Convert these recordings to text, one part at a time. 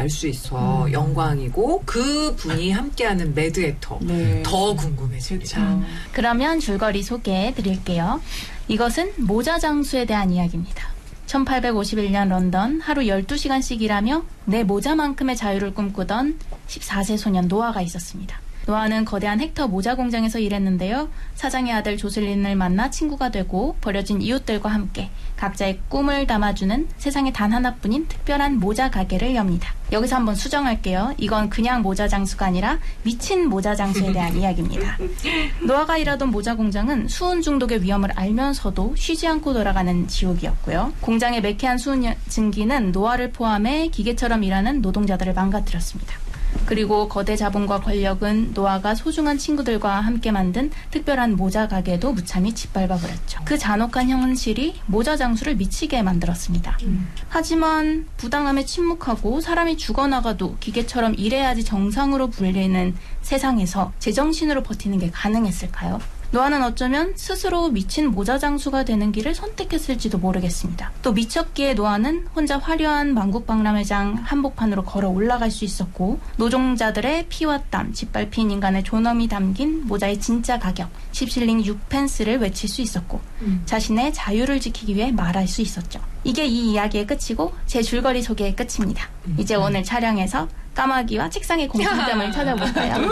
알 수 있어 영광이고 그 분이 함께하는 매드 액터 더 궁금해집니다. 그렇죠. 그러면 줄거리 소개해 드릴게요. 이것은 모자 장수에 대한 이야기입니다. 1851년 런던 하루 12시간씩 일하며 내 모자만큼의 자유를 꿈꾸던 14세 소년 노아가 있었습니다. 노아는 거대한 헥터 모자 공장에서 일했는데요. 사장의 아들 조슬린을 만나 친구가 되고 버려진 이웃들과 함께 각자의 꿈을 담아주는 세상에 단 하나뿐인 특별한 모자 가게를 엽니다. 여기서 한번 수정할게요. 이건 그냥 모자 장수가 아니라 미친 모자 장수에 대한 이야기입니다. 노아가 일하던 모자 공장은 수은 중독의 위험을 알면서도 쉬지 않고 돌아가는 지옥이었고요. 공장의 매캐한 수은 증기는 노아를 포함해 기계처럼 일하는 노동자들을 망가뜨렸습니다. 그리고 거대 자본과 권력은 노아가 소중한 친구들과 함께 만든 특별한 모자 가게도 무참히 짓밟아버렸죠. 그 잔혹한 현실이 모자 장수를 미치게 만들었습니다. 하지만 부당함에 침묵하고 사람이 죽어나가도 기계처럼 일해야지 정상으로 불리는 세상에서 제정신으로 버티는 게 가능했을까요? 노아는 어쩌면 스스로 미친 모자 장수가 되는 길을 선택했을지도 모르겠습니다. 또 미쳤기에 노아는 혼자 화려한 만국박람회장 한복판으로 걸어 올라갈 수 있었고 노동자들의 피와 땀, 짓밟힌 인간의 존엄이 담긴 모자의 진짜 가격 10실링 6펜스를 외칠 수 있었고 자신의 자유를 지키기 위해 말할 수 있었죠. 이게 이 이야기의 끝이고 제 줄거리 소개의 끝입니다. 이제 오늘 촬영에서 까마귀와 책상의 공통점을 찾아볼까요?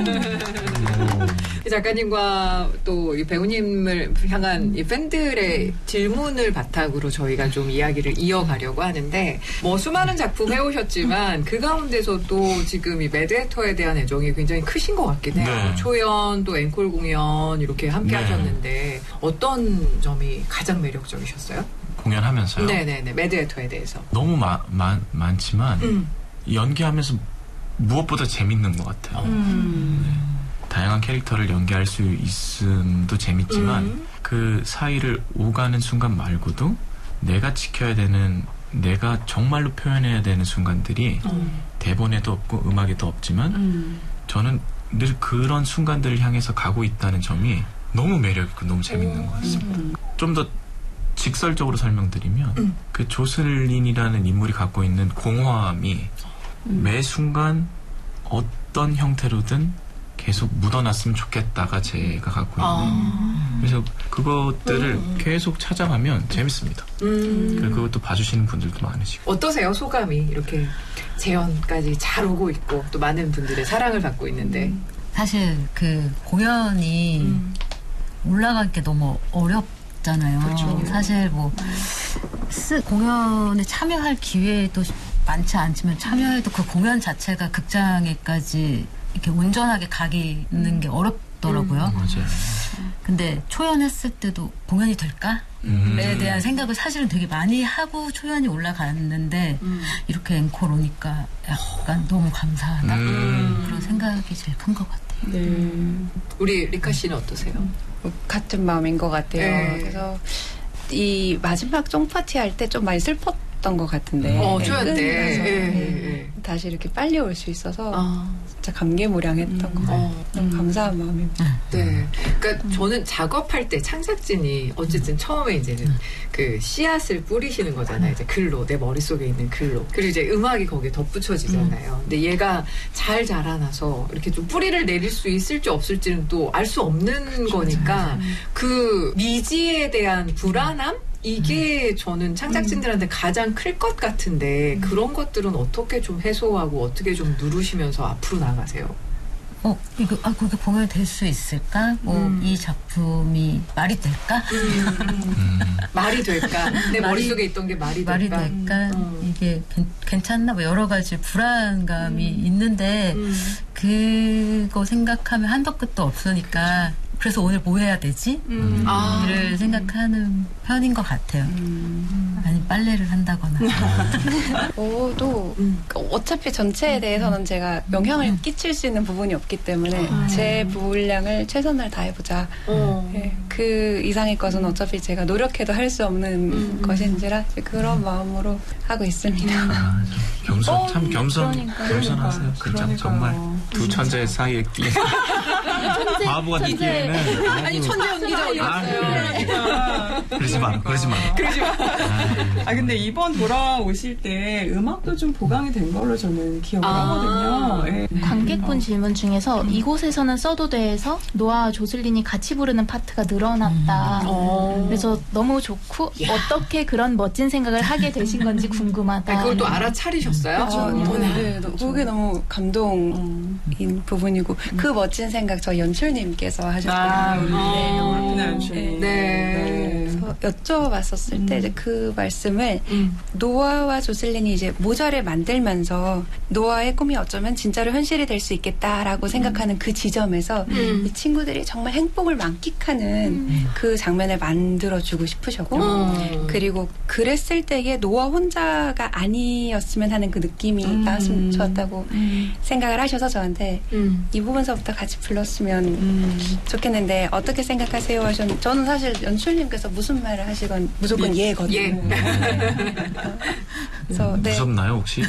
작가님과 또 이 배우님을 향한 이 팬들의 질문을 바탕으로 저희가 좀 이야기를 이어가려고 하는데 뭐 수많은 작품 해오셨지만 그 가운데서도 지금 이 매드 액터에 대한 애정이 굉장히 크신 것 같긴 해요. 네. 초연 또 앵콜 공연 이렇게 함께 하셨는데 어떤 점이 가장 매력적이셨어요? 공연하면서요? 네네네. 매드 액터에 대해서. 너무 많지만 연기하면서 무엇보다 재밌는 것 같아요. 다양한 캐릭터를 연기할 수 있음도 재밌지만 그 사이를 오가는 순간 말고도 내가 지켜야 되는 내가 정말로 표현해야 되는 순간들이 대본에도 없고 음악에도 없지만 저는 늘 그런 순간들을 향해서 가고 있다는 점이 너무 매력있고 너무 재밌는 것 같습니다. 좀 더 직설적으로 설명드리면 그 조슬린이라는 인물이 갖고 있는 공허함이 매 순간 어떤 형태로든 계속 묻어놨으면 좋겠다가 제가 갖고 있는 그래서 그것들을 계속 찾아가면 재밌습니다. 그리고 그것도 봐주시는 분들도 많으시고. 어떠세요? 소감이 이렇게 재연까지 잘 오고 있고 또 많은 분들의 사랑을 받고 있는데 사실 그 공연이 올라갈 게 너무 어렵잖아요. 그렇죠. 사실 뭐 공연에 참여할 기회도 많지 않지만 참여해도 그 공연 자체가 극장에까지 이렇게 온전하게 가기는 게 어렵더라고요. 맞아요. 근데 초연했을 때도 공연이 될까에 대한 생각을 사실은 되게 많이 하고 초연이 올라갔는데 이렇게 앵콜 오니까 약간 너무 감사하다 그런 생각이 제일 큰 것 같아요. 우리 리카 씨는 어떠세요? 같은 마음인 것 같아요. 네. 그래서 이 마지막 쫑파티 할 때 좀 많이 슬펐던 것 같은데 초연 때 끝나서 다시 이렇게 빨리 올 수 있어서 진짜 감개무량했던 것 같아요. 너무 감사한 마음입니다. 네. 그러니까 저는 작업할 때 창작진이 어쨌든 처음에 이제는 그 씨앗을 뿌리시는 거잖아요. 이제 글로 내 머릿속에 있는 글로. 그리고 이제 음악이 거기에 덧붙여지잖아요. 근데 얘가 잘 자라나서 이렇게 좀 뿌리를 내릴 수 있을지 없을지는 또 알 수 없는 거니까 그 미지에 대한 불안함? 이게 저는 창작진들한테 가장 클 것 같은데 그런 것들은 어떻게 좀 해소하고 어떻게 좀 누르시면서 앞으로 나가세요? 그렇게 공연이 될 수 있을까? 이 작품이 말이 될까? 말이 될까? 내 머릿속에 있던 게 말이 될까? 이게 괜찮나? 뭐 여러 가지 불안감이 있는데 그거 생각하면 한도 끝도 없으니까 그래서 오늘 뭐 해야 되지? 를 생각하는 편인 것 같아요. 아니 빨래를 한다거나. 저도 어차피 전체에 대해서는 제가 영향을 끼칠 수 있는 부분이 없기 때문에 제 분량을 최선을 다해보자. 네, 그 그 이상의 것은 어차피 제가 노력해도 할 수 없는 것인지라 그런 마음으로 하고 있습니다. 참 겸손하세요. 진짜 정말 두 천재 사이에 끼 바보가 끼기에는 아니 천재 연기자 어디 갔어요? 그러지 마. 근데 이번 돌아오실 때 음악도 좀 보강이 된 걸로 저는 기억을 하거든요. 네. 관객분 질문 중에서 이곳에서는 써도 돼서 노아와 조슬린이 같이 부르는 파트가 늘어났다. 그래서 너무 좋고 어떻게 그런 멋진 생각을 하게 되신 건지 궁금하다. 그걸 또 알아차리셨어요? 네, 그게 너무 감동인 부분이고 그 멋진 생각 저 연출님께서 하셨어요. 네. 그래서 여쭤봤었을 때 이제 그 말씀을 노아와 조슬린이 이제 모자를 만들면서 노아의 꿈이 어쩌면 진짜로 현실이 될 수 있겠다라고 생각하는 그 지점에서 이 친구들이 정말 행복을 만끽하는 그 장면을 만들어주고 싶으셨고 그리고 그랬을 때에 노아 혼자가 아니었으면 하는 그 느낌이 나왔으면 좋았다고 생각을 하셔서 저한테 이 부분서부터 같이 불렀으면 좋겠는데 어떻게 생각하세요? 하셨는데 저는 사실 연출님께서 무슨 말을 하시건 무조건 예거든요. 그래서 무섭나요 혹시?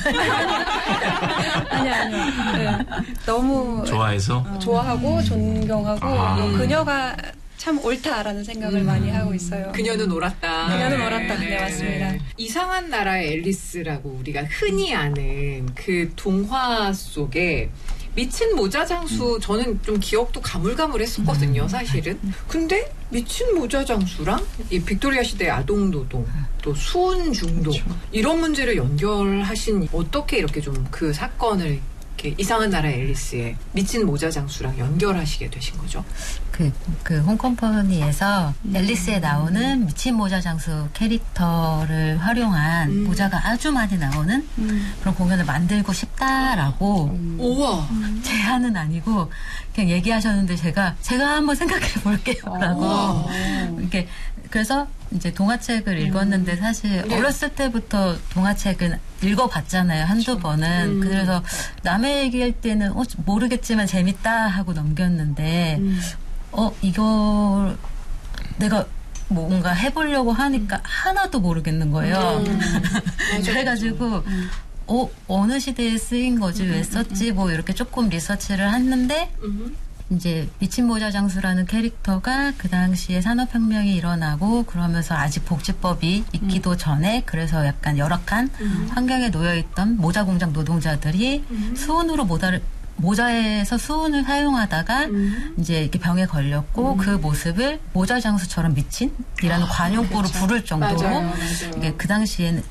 아니요. 네. 너무 좋아해서? 좋아하고 존경하고 그녀가 참 옳다라는 생각을 많이 하고 있어요. 그녀는 옳았다. 그녀는 옳았다. 네, 맞습니다. 이상한 나라의 앨리스라고 우리가 흔히 아는 그 동화 속에 미친 모자 장수 저는 좀 기억도 가물가물했었거든요, 사실은. 근데 미친 모자 장수랑 이 빅토리아 시대의 아동 노동, 또 수은 중독 이런 문제를 연결하신 어떻게 이렇게 좀 그 사건을 이렇게 이상한 나라의 앨리스의 미친 모자 장수랑 연결하시게 되신 거죠? 그 홍컴퍼니에서 앨리스에 나오는 미친 모자 장수 캐릭터를 활용한 모자가 아주 많이 나오는 그런 공연을 만들고 싶다라고 우와. 제안은 아니고 그냥 얘기하셨는데 제가 한번 생각해 볼게요라고 이렇게 그래서 이제 동화책을 읽었는데 사실 어렸을 때부터 동화책은 읽어봤잖아요. 한두 번은. 그래서 남의 얘기할 때는 모르겠지만 재밌다 하고 넘겼는데 이걸 내가 뭔가 해보려고 하니까 하나도 모르겠는 거예요. 그래가지고 어느 시대에 쓰인 거지 왜 썼지 뭐 이렇게 조금 리서치를 했는데 이제 미친 모자 장수라는 캐릭터가 그 당시에 산업혁명이 일어나고 그러면서 아직 복지법이 있기도 전에 그래서 약간 열악한 환경에 놓여있던 모자 공장 노동자들이 수은으로 모자에서 수은을 사용하다가 이제 이렇게 병에 걸렸고 그 모습을 모자 장수처럼 미친이라는 관용구로 부를 정도로 맞아요. 이게 그 당시에는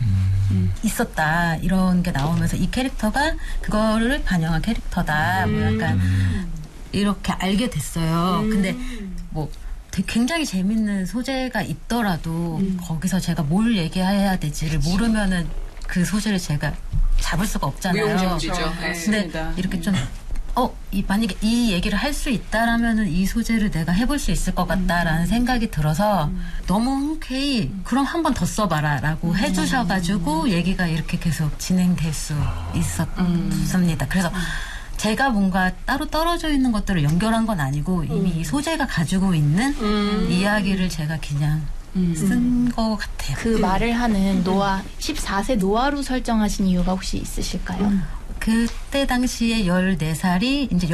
있었다 이런 게 나오면서 이 캐릭터가 그거를 반영한 캐릭터다 뭐 약간 이렇게 알게 됐어요. 근데 뭐 되게 굉장히 재밌는 소재가 있더라도 거기서 제가 뭘 얘기해야 될지를 모르면은 그 소재를 제가 잡을 수가 없잖아요. 무용지물이죠. 근데 이렇게 좀 만약에 이 얘기를 할 수 있다라면은 이 소재를 내가 해볼 수 있을 것 같다라는 생각이 들어서 너무 흔쾌히 그럼 한 번 더 써봐라라고 해주셔가지고 얘기가 이렇게 계속 진행될 수 있었습니다. 그래서 제가 뭔가 따로 떨어져 있는 것들을 연결한 건 아니고 이미 이 소재가 가지고 있는 이야기를 제가 그냥 쓴 것 같아요. 그 말을 하는 노아 14세 노아로 설정하신 이유가 혹시 있으실까요? 그때 당시에 14살이 이제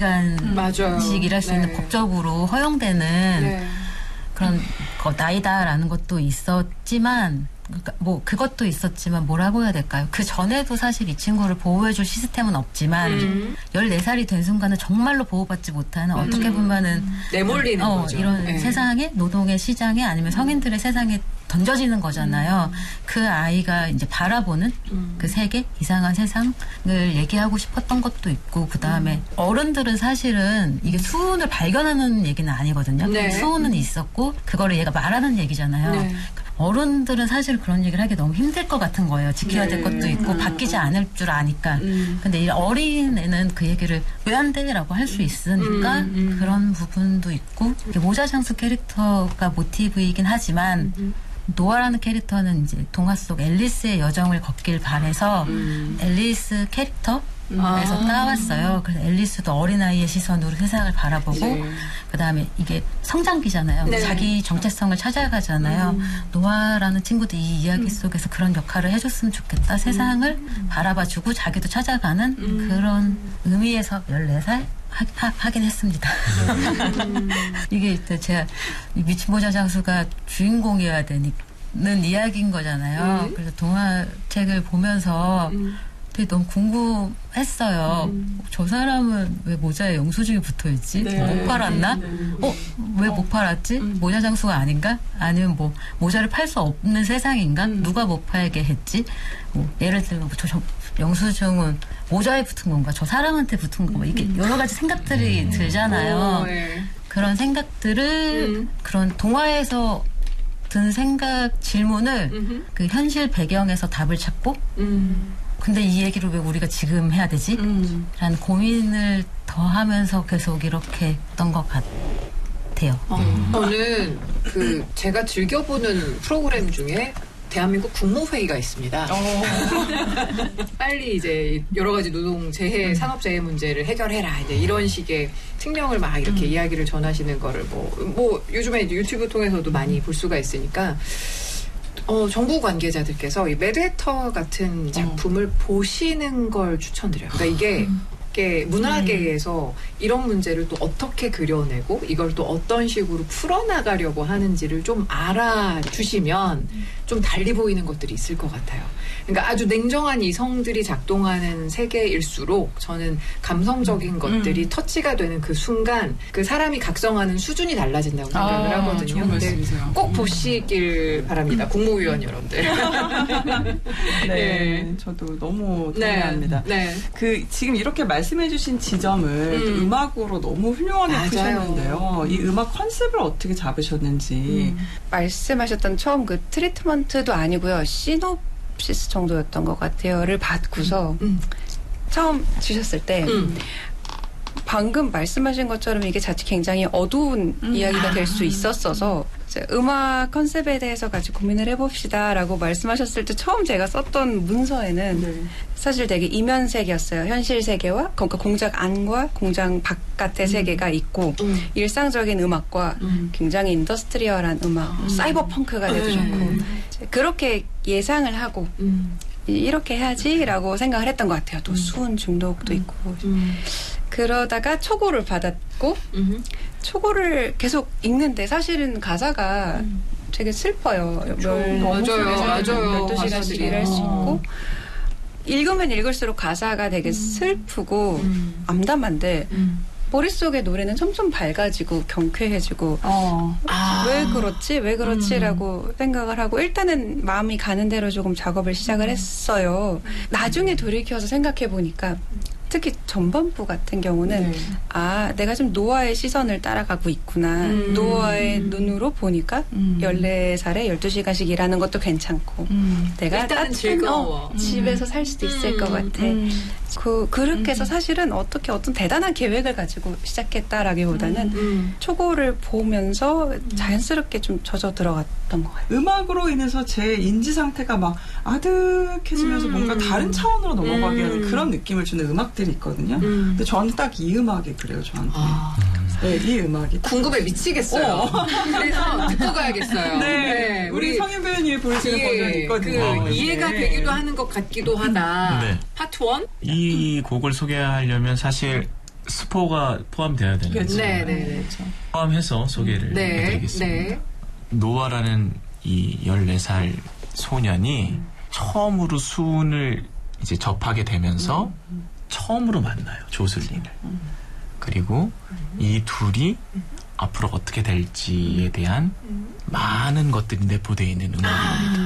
12시간씩 일할 수 있는 법적으로 허용되는 그런 나이다라는 것도 있었지만 뭐 그것도 있었지만 뭐라고 해야 될까요? 그 전에도 사실 이 친구를 보호해줄 시스템은 없지만 14살이 된 순간은 정말로 보호받지 못하는 어떻게 보면은 내몰리는 거죠. 이런 세상에 노동의 시장에 아니면 성인들의 세상에 던져지는 거잖아요. 그 아이가 이제 바라보는 그 세계, 이상한 세상을 얘기하고 싶었던 것도 있고 그 다음에 어른들은 사실은 이게 수은을 발견하는 얘기는 아니거든요. 수은은 있었고 그거를 얘가 말하는 얘기잖아요. 어른들은 사실 그런 얘기를 하기 너무 힘들 것 같은 거예요. 지켜야 될 것도 있고 바뀌지 않을 줄 아니까. 근데 이 어린애는 그 얘기를 왜 안 돼? 라고 할 수 있으니까 그런 부분도 있고 모자 장수 캐릭터가 모티브이긴 하지만 노아라는 캐릭터는 이제 동화 속 앨리스의 여정을 걷길 바래서 앨리스 캐릭터에서 따왔어요. 그래서 앨리스도 어린아이의 시선으로 세상을 바라보고 네. 그다음에 이게 성장기잖아요. 네. 자기 정체성을 찾아가잖아요. 노아라는 친구도 이 이야기 속에서 그런 역할을 해줬으면 좋겠다. 세상을 바라봐주고 자기도 찾아가는 그런 의미에서 14살 하긴 했습니다. 이게 제가 미친 모자 장수가 주인공이어야 되는 이야기인 거잖아요. 그래서 동화책을 보면서 되게 너무 궁금했어요. 저 사람은 왜 모자에 영수증이 붙어있지? 네. 못 팔았나? 왜 못 팔았지? 모자 장수가 아닌가? 아니면 뭐 모자를 팔 수 없는 세상인가? 누가 못 팔게 했지? 뭐 예를 들면 저 영수증은 모자에 붙은 건가? 저 사람한테 붙은 건가? 이게 여러 가지 생각들이 들잖아요. 네. 그런 생각들을 그런 동화에서 든 생각 질문을 그 현실 배경에서 답을 찾고 근데 이 얘기를 왜 우리가 지금 해야 되지? 라는 고민을 더 하면서 계속 이렇게 했던 것 같아요. 저는 제가 즐겨보는 프로그램 중에 대한민국 국무회의가 있습니다. 빨리 이제 여러 가지 노동재해, 산업재해 문제를 해결해라. 이제 이런 식의 특명을 막 이렇게 이야기를 전하시는 거를 뭐 요즘에 이제 유튜브 통해서도 많이 볼 수가 있으니까 정부 관계자들께서 이 매드해터 같은 작품을 보시는 걸 추천드려요. 그러니까 이게 문화계에서 이런 문제를 또 어떻게 그려내고 이걸 또 어떤 식으로 풀어나가려고 하는지를 좀 알아주시면 좀 달리 보이는 것들이 있을 것 같아요. 그러니까 아주 냉정한 이성들이 작동하는 세계일수록 저는 감성적인 것들이 터치가 되는 그 순간 그 사람이 각성하는 수준이 달라진다고 생각을 하거든요. 좋은 말씀이세요. 꼭 보시길 바랍니다. 국무위원 여러분들. 네, 저도 너무 동의합니다. 네. 지금 이렇게 말씀해주신 지점을 음악으로 너무 훌륭하게 맞아요. 푸셨는데요. 이 음악 컨셉을 어떻게 잡으셨는지. 말씀하셨던 처음 그 트리트먼트도 아니고요. 시놉시스 정도였던 것 같아요.를 받고서 처음 주셨을 때 방금 말씀하신 것처럼 이게 자칫 굉장히 어두운 이야기가 될 수 있었어서 음악 컨셉에 대해서 같이 고민을 해봅시다라고 말씀하셨을 때 처음 제가 썼던 문서에는 사실 되게 이면세계였어요. 현실 세계와 그러니까 공장 안과 공장 바깥의 세계가 있고 일상적인 음악과 굉장히 인더스트리얼한 음악, 사이버 펑크가 돼도 좋고 그렇게 예상을 하고 이렇게 해야지라고 생각을 했던 것 같아요. 또 수은 중독도 있고 그러다가 초고를 받았고 초고를 계속 읽는데 사실은 가사가 되게 슬퍼요. 맞아요. 12시간씩 일할 수 있고 읽으면 읽을수록 가사가 되게 슬프고 암담한데 머릿속에 노래는 점점 밝아지고 경쾌해지고 왜 그렇지라고 생각을 하고 일단은 마음이 가는 대로 조금 작업을 시작을 했어요. 나중에 돌이켜서 생각해 보니까 특히 전반부 같은 경우는 내가 좀 노아의 시선을 따라가고 있구나. 노아의 눈으로 보니까 14살에 12시간씩 일하는 것도 괜찮고 내가 따뜻한 즐거워. 집에서 살 수도 있을 것 같아. 그렇게 해서 사실은 어떤 대단한 계획을 가지고 시작했다라기보다는 초고를 보면서 자연스럽게 좀 젖어 들어갔던 것 같아요. 음악으로 인해서 제 인지 상태가 막 아득해지면서 뭔가 다른 차원으로 넘어가게 하는 그런 느낌을 주는 음악들이 있거든요. 근데 저는 딱 이 음악이 그래요, 저한테. 네, 이 음악이. 궁금해 미치겠어요. 그래서 듣고 가야겠어요. 네, 우리 성인 배우님이 부르시는 버전이 있거든요. 이해가 되기도 하는 것 같기도 하다. 네. 파트 1? 이 곡을 소개하려면 사실 스포가 포함되어야 되는데 그렇죠. 네. 포함해서 소개를 해드리겠습니다. 노아라는 이 14살 소년이 처음으로 수은을 이제 접하게 되면서 처음으로 만나요, 조슬린을. 그리고 이 둘이 앞으로 어떻게 될지에 대한 많은 것들이 내포되어 있는 음악입니다.